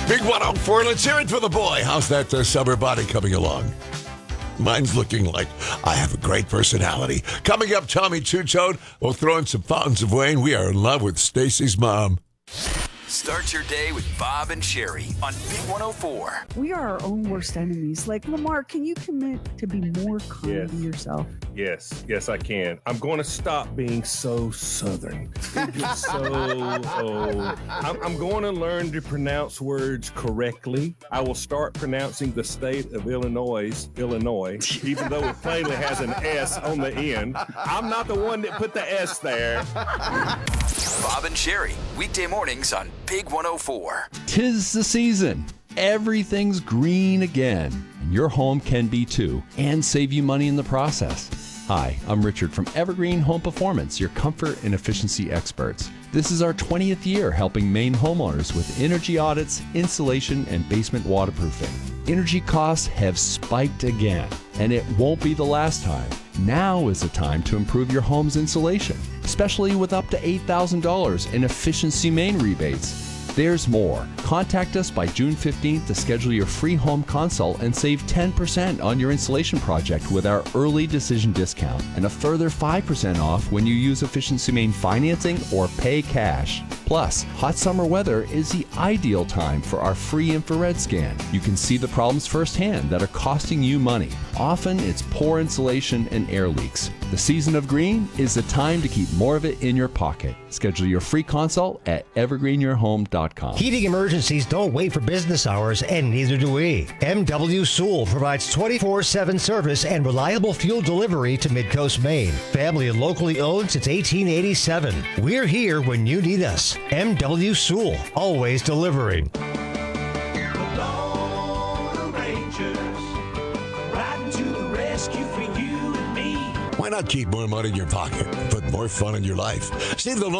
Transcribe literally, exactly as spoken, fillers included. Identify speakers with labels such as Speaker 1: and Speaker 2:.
Speaker 1: Big one oh four, let's hear it for the boy. How's that uh, summer body coming along? Mine's looking like I have a great personality. Coming up, Tommy Two Tone. We'll throw in some Fountains of Wayne. We are in love with Stacy's mom.
Speaker 2: Start your day with Bob and Sherry on Big one oh four.
Speaker 3: We are our own worst enemies. Like, Lamar, can you commit to be more kind
Speaker 4: Yes.
Speaker 3: to yourself?
Speaker 4: Yes, yes, I can. I'm going to stop being so Southern. It gets so old. I'm, I'm going to learn to pronounce words correctly. I will start pronouncing the state of Illinois, Illinois, even though it plainly has an S on the end. I'm not the one that put the S there.
Speaker 2: Bob and Sherry, weekday mornings on Big one oh four.
Speaker 5: 'Tis the season. Everything's green again, and your home can be too, and save you money in the process. Hi, I'm Richard from Evergreen Home Performance, your comfort and efficiency experts. This is our twentieth year helping Maine homeowners with energy audits, insulation, and basement waterproofing. Energy costs have spiked again, and it won't be the last time. Now is the time to improve your home's insulation, especially with up to eight thousand dollars in Efficiency Maine rebates. There's more. Contact us by June fifteenth to schedule your free home consult and save ten percent on your insulation project with our early decision discount and a further five percent off when you use Efficiency Maine financing or pay cash. Plus, hot summer weather is the ideal time for our free infrared scan. You can see the problems firsthand that are costing you money. Often it's poor insulation and air leaks. The season of green is the time to keep more of it in your pocket. Schedule your free consult at evergreen your home dot com.
Speaker 6: Heating emergencies don't wait for business hours, and neither do we. M W Sewell provides twenty-four seven service and reliable fuel delivery to Midcoast Maine. Family and locally owned since eighteen eighty-seven. We're here when you need us. M W Sewell, always delivering.
Speaker 1: Why not keep more money in your pocket, put more fun in your life? See the